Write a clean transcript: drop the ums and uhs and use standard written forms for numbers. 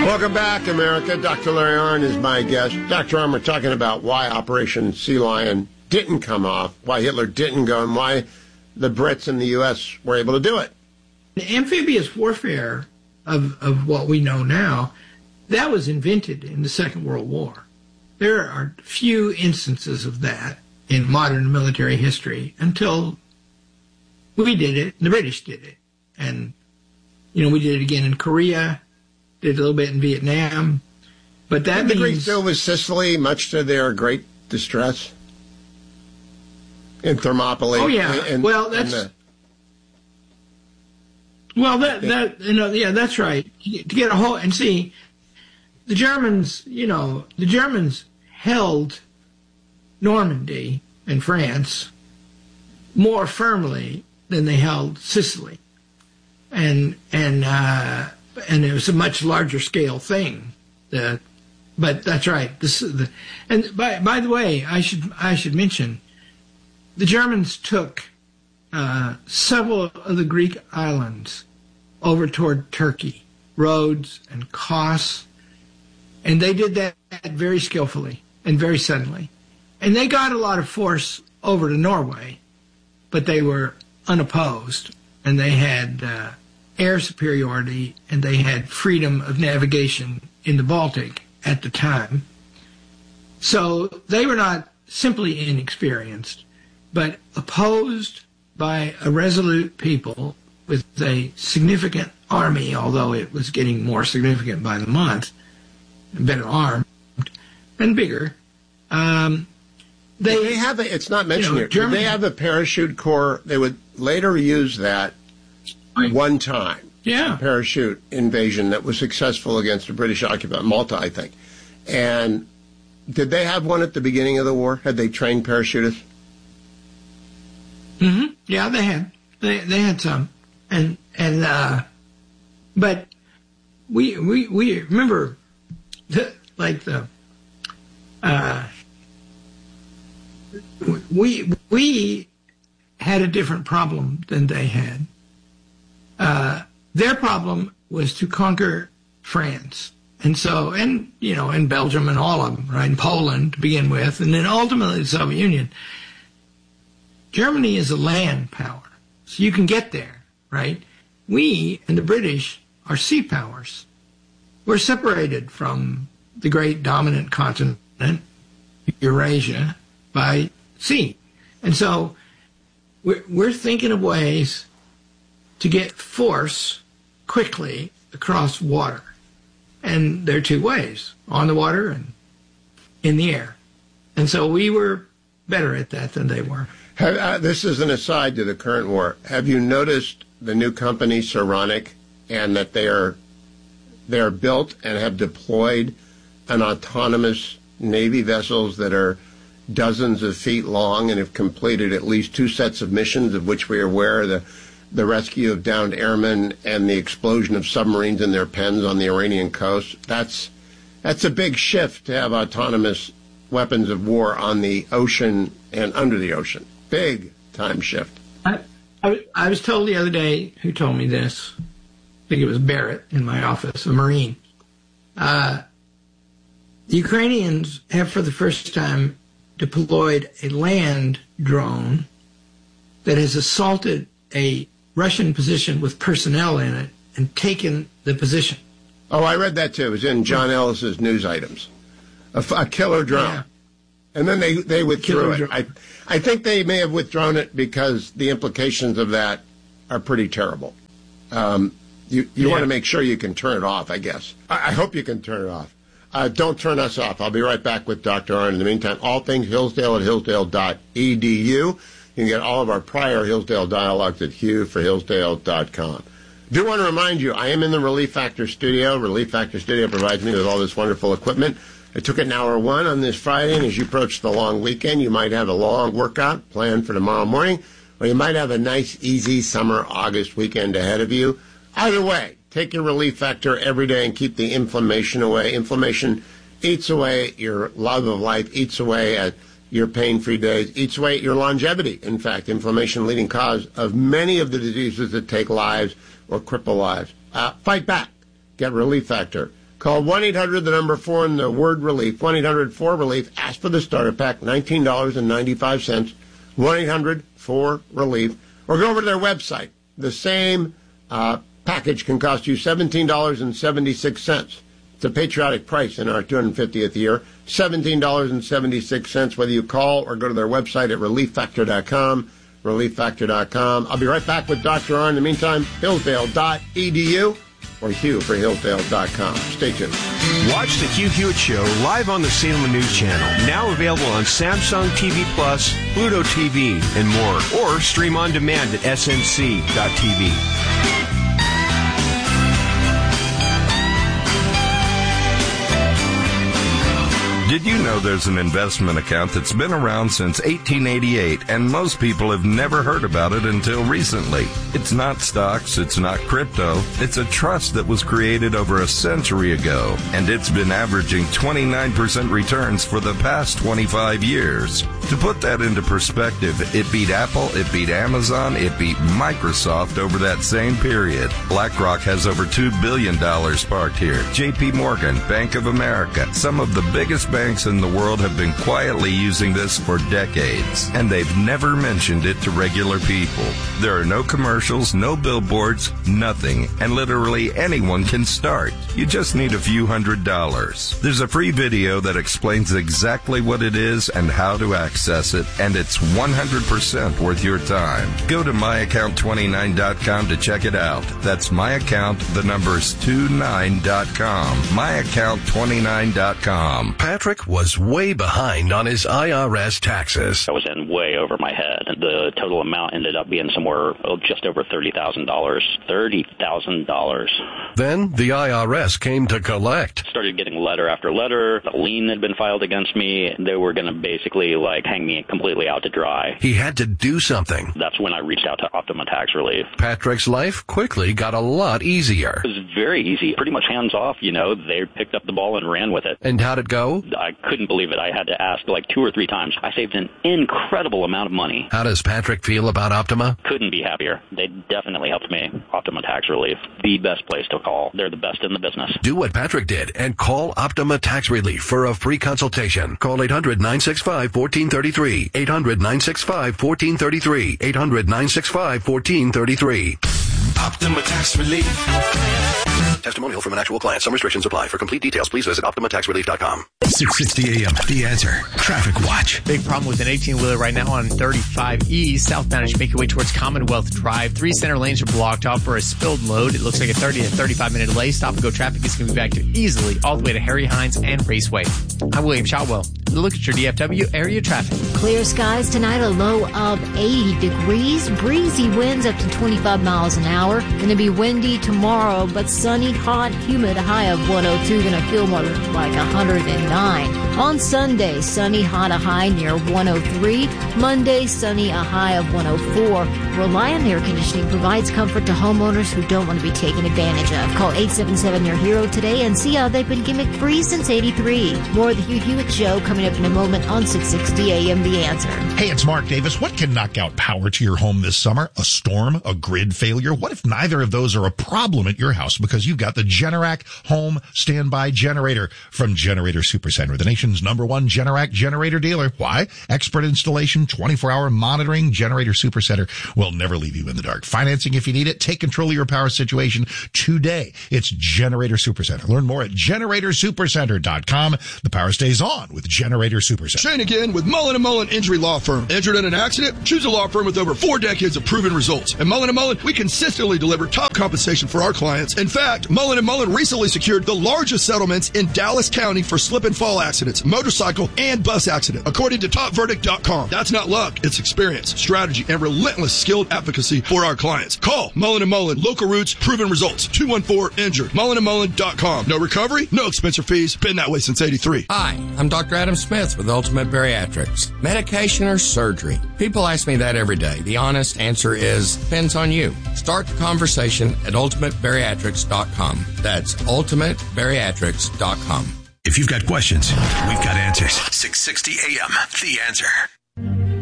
Welcome back, America. Dr. Larry Arnn is my guest. Dr. Arnn, we're talking about why Operation Sea Lion didn't come off, why Hitler didn't go, and why the Brits and the U.S. were able to do it. The amphibious warfare of what we know now, that was invented in the Second World War. There are few instances of that in modern military history until we did it, the British did it. And, we did it again in Korea, did a little bit in Vietnam. But that means... the Greeks do with Sicily, much to their great distress? In Thermopylae? Oh, yeah. That's right. To get a whole... And see, the Germans held Normandy and France more firmly than they held Sicily. And it was a much larger scale thing. But that's right. And by the way, I should mention, the Germans took several of the Greek islands over toward Turkey, Rhodes and Kos, and they did that very skillfully and very suddenly. And they got a lot of force over to Norway, but they were unopposed, and they had air superiority, and they had freedom of navigation in the Baltic at the time. So they were not simply inexperienced, but opposed by a resolute people with a significant army, although it was getting more significant by the month, better armed and bigger. They have it's not mentioned here. Germany, they have a parachute corps. They would later use that one time. Yeah. A parachute invasion that was successful against the British occupant, Malta, I think. And did they have one at the beginning of the war? Had they trained parachutists? Mm-hmm. Yeah, they had. They had some. But we remember we had a different problem than they had. Their problem was to conquer France. And so, and Belgium and all of them, right, and Poland to begin with, and then ultimately the Soviet Union. Germany is a land power, so you can get there, right? We and the British are sea powers. We're separated from the great dominant continent, Eurasia, by sea. And so we're thinking of ways to get force quickly across water. And there are two ways, on the water and in the air. And so we were better at that than they were. This is an aside to the current war. Have you noticed the new company, Saronic, and that they are built and have deployed an autonomous Navy vessels that are dozens of feet long and have completed at least 2 sets of missions, of which we are aware, the rescue of downed airmen and the explosion of submarines in their pens on the Iranian coast. That's a big shift to have autonomous weapons of war on the ocean and under the ocean. Big time shift. I was told the other day, who told me this? I think it was Barrett in my office, a Marine. The Ukrainians have for the first time deployed a land drone that has assaulted a Russian position with personnel in it and taken the position. Oh, I read that too. It was in John Ellis's news items. A killer drone. Yeah. And then they withdrew it. I think they may have withdrawn it because the implications of that are pretty terrible. You want to make sure you can turn it off, I guess. I hope you can turn it off. Don't turn us off. I'll be right back with Dr. Arnn. In the meantime, all things Hillsdale at hillsdale.edu. You can get all of our prior Hillsdale dialogues at hughforhillsdale.com. I do want to remind you, I am in the Relief Factor studio. Relief Factor studio provides me with all this wonderful equipment. I took it in hour 1 on this Friday, and as you approach the long weekend, you might have a long workout planned for tomorrow morning, or you might have a nice, easy summer, August weekend ahead of you. Either way, take your Relief Factor every day and keep the inflammation away. Inflammation eats away at your love of life, eats away at your pain-free days, eats away at your longevity. In fact, inflammation leading cause of many of the diseases that take lives or cripple lives. Fight back. Get Relief Factor. Call 1-800-4 and the word relief, 1-800-4-RELIEF. Ask for the starter pack, $19.95, 1-800-4-RELIEF. Or go over to their website. The same package can cost you $17.76. It's a patriotic price in our 250th year, $17.76, whether you call or go to their website at relieffactor.com, relieffactor.com. I'll be right back with Dr. R. In the meantime, hillsdale.edu or Hugh for hillsdale.com. Stay tuned. Watch the Hugh Hewitt Show live on the Salem News Channel. Now available on Samsung TV Plus, Pluto TV, and more. Or stream on demand at snc.tv. Did you know there's an investment account that's been around since 1888, and most people have never heard about it until recently? It's not stocks, it's not crypto, it's a trust that was created over a century ago, and it's been averaging 29% returns for the past 25 years. To put that into perspective, it beat Apple, it beat Amazon, it beat Microsoft over that same period. BlackRock has over $2 billion parked here. JP Morgan, Bank of America, some of the biggest banks in the world have been quietly using this for decades, and they've never mentioned it to regular people. There are no commercials, no billboards, nothing, and literally anyone can start. You just need a few $100s. There's a free video that explains exactly what it is and how to access it, and it's 100% worth your time. Go to myaccount29.com to check it out. That's myaccount, the numbers 29.com. myaccount29.com. Patrick was way behind on his IRS taxes. I was in way over my head. The total amount ended up being somewhere just over $30,000. $30,000. Then the IRS came to collect. Started getting letter after letter. A lien had been filed against me. They were going to basically hang me completely out to dry. He had to do something. That's when I reached out to Optima Tax Relief. Patrick's life quickly got a lot easier. It was very easy. Pretty much hands off, They picked up the ball and ran with it. And how'd it go? I couldn't believe it. I had to ask 2 or 3 times. I saved an incredible amount of money. How does Patrick feel about Optima? Couldn't be happier. They definitely helped me. Optima Tax Relief, the best place to call. They're the best in the business. Do what Patrick did and call Optima Tax Relief for a free consultation. Call 800-965-1433. 800-965-1433. 800-965-1433. Optima Tax Relief. Testimonial from an actual client. Some restrictions apply. For complete details, please visit OptimaTaxRelief.com. 660 AM, The Answer. Traffic Watch. Big problem with an 18-wheeler right now on 35E. Southbound as you make your way towards Commonwealth Drive. 3 center lanes are blocked off for a spilled load. It looks like a 30 to 35-minute delay. Stop-and-go traffic is going to be back to easily all the way to Harry Hines and Raceway. I'm William Shotwell. Look at your DFW area traffic. Clear skies tonight, a low of 80 degrees. Breezy winds up to 25 miles an hour. Going to be windy tomorrow, but sunny, hot, humid, a high of 102. Going to feel more like 109. On Sunday, sunny, hot, a high near 103. Monday, sunny, a high of 104. Reliant Air Conditioning provides comfort to homeowners who don't want to be taken advantage of. Call 877-YOUR-HERO today and see how they've been gimmick-free since '83. More of the Hugh Hewitt Show coming up in a moment on 660 AM The Answer. Hey, it's Mark Davis. What can knock out power to your home this summer? A storm? A grid failure? What if neither of those are a problem at your house because you've got the Generac Home Standby Generator from Generator Supercenter, the nation's #1 Generac generator dealer. Why? Expert installation, 24-hour monitoring. Generator Supercenter will never leave you in the dark. Financing if you need it. Take control of your power situation today. It's Generator Supercenter. Learn more at GeneratorSupercenter.com. The power stays on with Generator Supercenter. Shane again with Mullen & Mullen Injury Law Firm. Injured in an accident? Choose a law firm with over 4 decades of proven results. At Mullen & Mullen, we consistently deliver top compensation for our clients. In fact, Mullen & Mullen recently secured the largest settlements in Dallas County for slip and fall accidents, motorcycle and bus accident, according to TopVerdict.com. That's not luck. It's experience, strategy, and relentless skilled advocacy for our clients. Call Mullen & Mullen. Local roots, proven results. 214-INJURED. MullenandMullen.com. No recovery, no expense or fees. Been that way since '83. Hi, I'm Dr. Adam Smith with Ultimate Bariatrics. Medication or surgery? People ask me that every day. The honest answer is, depends on you. Start the conversation at UltimateBariatrics.com. That's UltimateBariatrics.com. If you've got questions, we've got answers. 660 AM, The Answer.